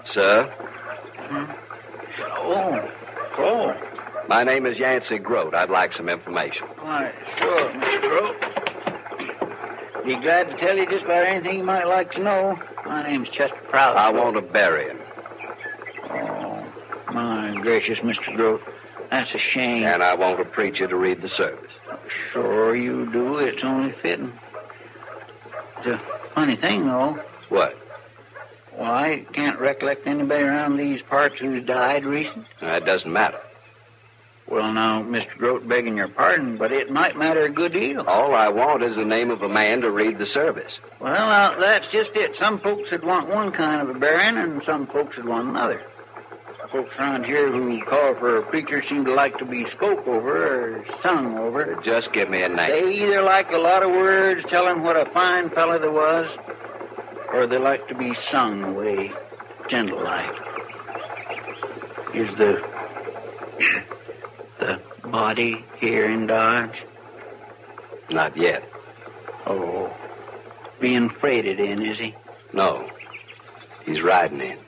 Sir? Oh. My name is Yancey Grote. I'd like some information. Why, sure, Mr. Grote. Be glad to tell you just about anything you might like to know. My name's Chester Prowse. I want to bury him. Oh, my gracious, Mr. Grote. That's a shame. And I want a preacher to read the service. Sure you do. It's only fitting. It's a funny thing, though. What? Well, I can't recollect anybody around these parts who's died recent. It doesn't matter. Well, now, Mr. Grote, begging your pardon, but it might matter a good deal. All I want is the name of a man to read the service. Well, now, that's just it. Some folks would want one kind of a burying, and some folks would want another. Folks around here who call for a preacher seem to like to be spoke over or sung over. Just give me a name. They either like a lot of words telling what a fine fellow there was, or they like to be sung away gentle-like. Is the body here in Dodge? Not yet. Oh, being freighted in, is he? No. He's riding in.